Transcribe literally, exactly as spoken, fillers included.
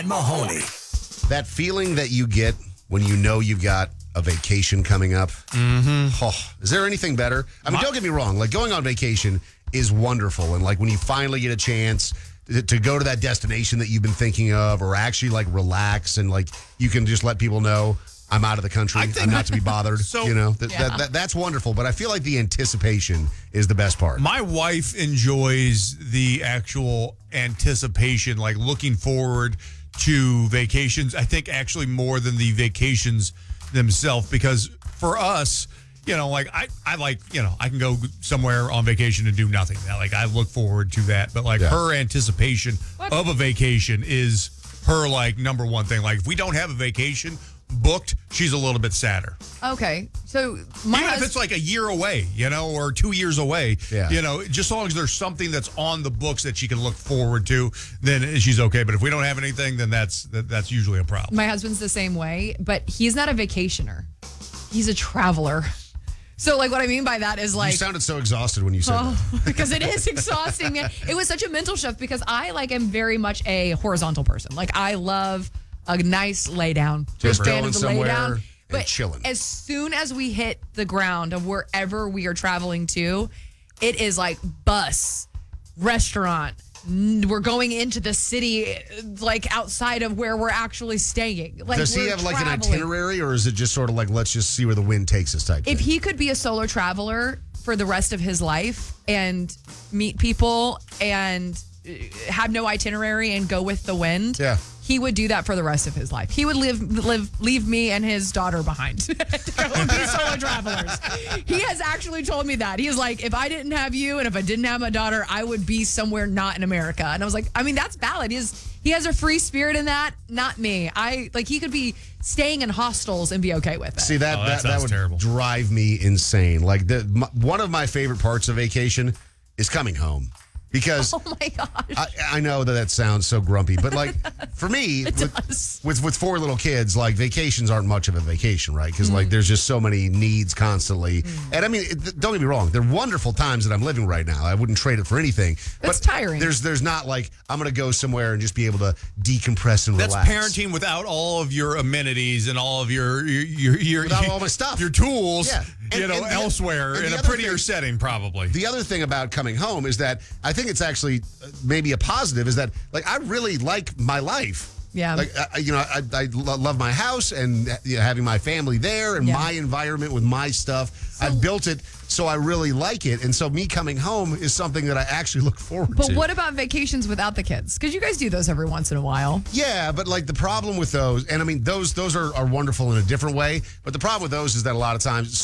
Mahoney. That feeling that you get when you know you've got a vacation coming up. Mm-hmm. Oh, is there anything better? I mean, don't get me wrong. Like, going on vacation is wonderful. And, like, when you finally get a chance to, to go to that destination that you've been thinking of, or actually, like, relax and, like, you can just let people know, I'm out of the country. think- I'm not to be bothered. So- you know, that, Yeah. that, that, that's wonderful. But I feel like the anticipation is the best part. My wife enjoys the actual anticipation, like looking forward to vacations. I think actually more than the vacations themselves, because for us, you know, like I, I like, you know, I can go somewhere on vacation and do nothing. Like I look forward to that. But like Yeah. her anticipation What? of a vacation is her like number one thing. Like if we don't have a vacation booked, she's a little bit sadder. Okay, so my Even if hus- it's like a year away, you know, or two years away, Yeah. you know, just as long as there's something that's on the books that she can look forward to, then she's okay. But if we don't have anything, then that's that, that's usually a problem. my husband's the same way, but he's not a vacationer. He's a traveler. So, like, what I mean by that is like, you sounded so exhausted when you said that. oh, because it is exhausting, man. It was such a mental shift because I like am very much a horizontal person. Like, I love a nice lay down. Just Big fan going of the lay somewhere down. and But chilling. as soon as we hit the ground of wherever we are traveling to, it is like bus, restaurant. n- We're going into the city, like outside of where we're actually staying. Like, Does he we're have like an traveling. itinerary, or is it just sort of like, let's just see where the wind takes us type If thing? he could be a solo traveler for the rest of his life and meet people and uh, have no itinerary and go with the wind, Yeah. he would do that for the rest of his life. He would live, live, leave me and his daughter behind. Go be solo travelers. He has actually told me that. He's like, if I didn't have you and if I didn't have my daughter, I would be somewhere not in America. And I was like, I mean, that's valid. He has, he has a free spirit in that. Not me. I like he could be staying in hostels and be okay with it. See, that Oh, that that, that sounds would terrible. drive me insane. Like, the, my, one of my favorite parts of vacation is coming home. Because Oh my gosh. I, I know that that sounds so grumpy, but like for me, It with, does. with with four little kids, like vacations aren't much of a vacation, right? Because Mm. like there's just so many needs constantly. And I mean, it, don't get me wrong, they're wonderful times that I'm living right now. I wouldn't trade it for anything. It's but tiring. There's there's not like I'm gonna go somewhere and just be able to decompress and That's relax. parenting without all of your amenities and all of your your your, your Without all my stuff. your tools, Yeah. And- you know, and the- elsewhere and in the a other prettier thing- setting, probably. The other thing about coming home is that I think it's actually uh, maybe a positive is that like I really like my life. Yeah. Like I, I- you know, I, I lo- love my house and you know, having my family there and Yeah. my environment with my stuff. I've built it so I really like it, and so me coming home is something that I actually look forward But to. what about vacations without the kids? Because you guys do those every once in a while. Yeah, but like the problem with those, and I mean those those are, are wonderful in a different way. But the problem with those is that a lot of times